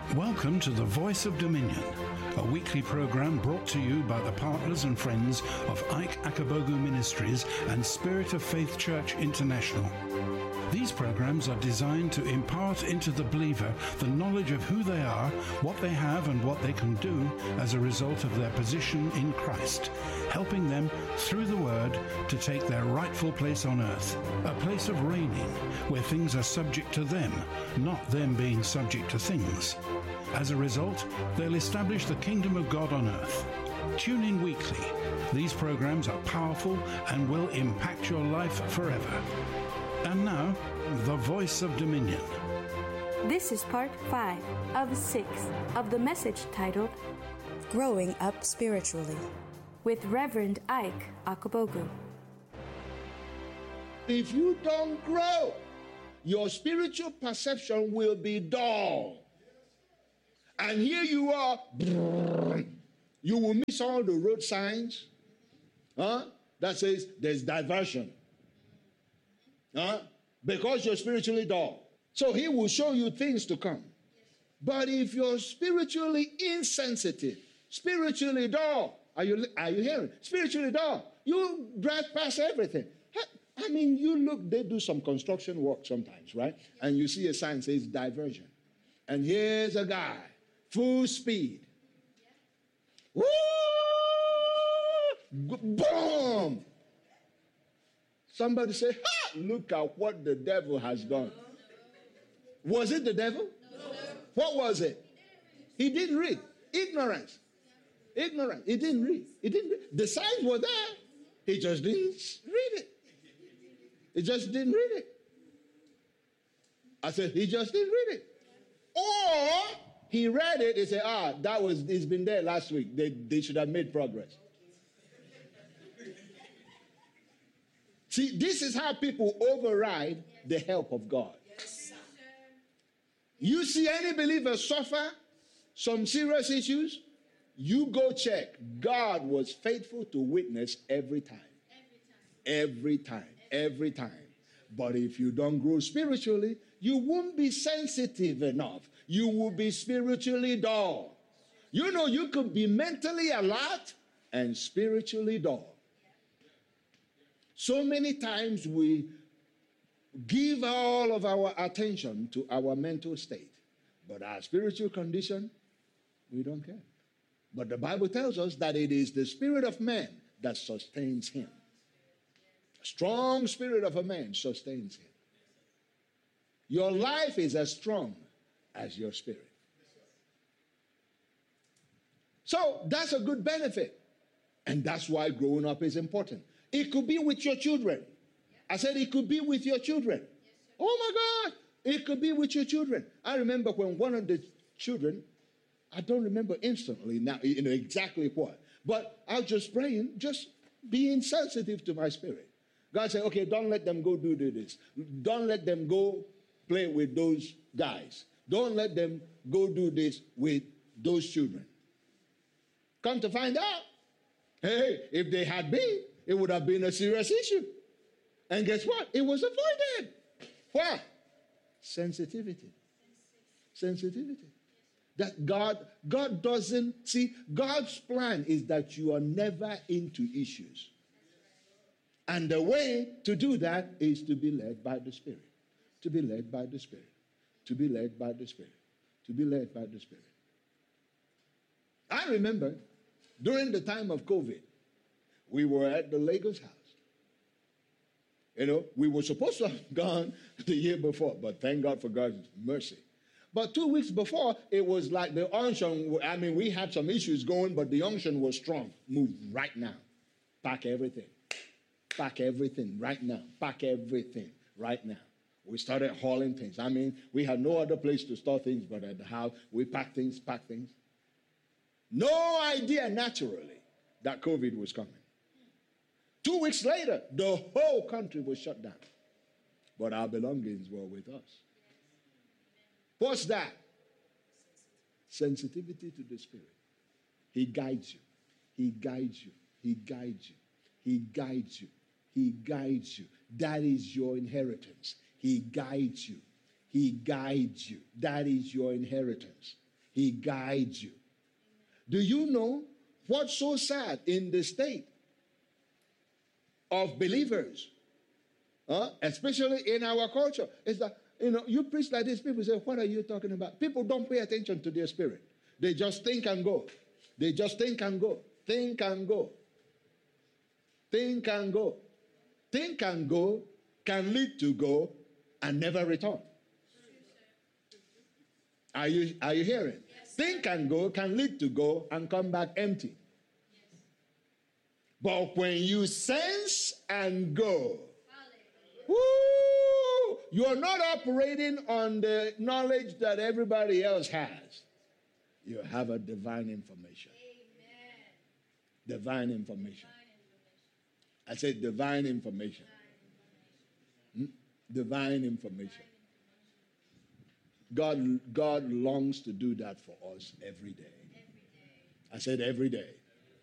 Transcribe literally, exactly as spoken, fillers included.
Welcome to The Voice of Dominion, a weekly program brought to you by the partners and friends of Ike Akabogu Ministries and Spirit of Faith Church International. These programs are designed to impart into the believer the knowledge of who they are, what they have, and what they can do as a result of their position in Christ, helping them, through the Word, to take their rightful place on earth, a place of reigning, where things are subject to them, not them being subject to things. As a result, they'll establish the kingdom of God on earth. Tune in weekly. These programs are powerful and will impact your life forever. And now, The Voice of Dominion. This is part five of six of the message titled Growing Up Spiritually with Reverend Ike Akabogu. If you don't grow, your spiritual perception will be dull. And here you are, you will miss all the road signs huh, that says there's diversion. Huh? Because you're spiritually dull. So he will show you things to come. But if you're spiritually insensitive, spiritually dull, are you, are you hearing? Spiritually dull, you drive past everything. I mean, you look, they do some construction work sometimes, right? And you see a sign says diversion. And here's a guy, full speed. Woo! Boom! Somebody say, ha! Look at what the devil has done. Was it the devil? No. What was it? He didn't read. Ignorance. Ignorance. He didn't read. He didn't read. The signs were there. He just didn't read it. He just didn't read it. I said, he just didn't read it. Or he read it and said, ah, that was, it's been there last week. They, they should have made progress. See, this is how people override the help of God. Yes. You see any believer suffer some serious issues, you go check. God was faithful to witness every time. Every time. Every time. Every time. But if you don't grow spiritually, you won't be sensitive enough. You will be spiritually dull. You know, you could be mentally alert and spiritually dull. So many times we give all of our attention to our mental state, but our spiritual condition, we don't care. But the Bible tells us that it is the spirit of man that sustains him. A strong spirit of a man sustains him. Your life is as strong as your spirit. So that's a good benefit. And that's why growing up is important. It could be with your children. I said it could be with your children. Oh my God. It could be with your children. I remember when one of the children, I don't remember instantly now, you know, exactly what. But I was just praying, just being sensitive to my spirit. God said, okay, don't let them go do this. Don't let them go play with those guys. Don't let them go do this with those children. Come to find out, hey, if they had been, it would have been a serious issue. And guess what? It was avoided. Why? Sensitivity. Sensitivity. That God, God doesn't, see, God's plan is that you are never into issues. And the way to do that is to be led by the Spirit. To be led by the Spirit. To be led by the Spirit. To be led by the Spirit. I remember during the time of COVID, we were at the Lagos house. You know, we were supposed to have gone the year before, but thank God for God's mercy. But two weeks before, it was like the unction, I mean, we had some issues going, but the unction was strong. Move right now. Pack everything. Pack everything right now. Pack everything right now. We started hauling things. I mean, we had no other place to store things but at the house. We packed things, packed things. No idea, naturally, that COVID was coming. Two weeks later, the whole country was shut down. But our belongings were with us. What's that? Sensitivity to the Spirit. He guides you. He guides you. He guides you. He guides you. He guides you. That is your inheritance. He guides you. He guides you. That is your inheritance. He guides you. Do you know what's so sad in the state of believers, uh, especially in our culture, is that, you know, you preach like this, people say, what are you talking about? People don't pay attention to their spirit. They just think and go. They just think and go. Think and go. Think and go. Think and go can lead to go and never return. Are you, are you hearing? Yes. Think and go can lead to go and come back empty. Yes. But when you sense and go, woo, you're not operating on the knowledge that everybody else has. You have a divine information. Amen. Divine information. I said divine information. Hmm? Divine information. God, God longs to do that for us every day. Every day. I said every day.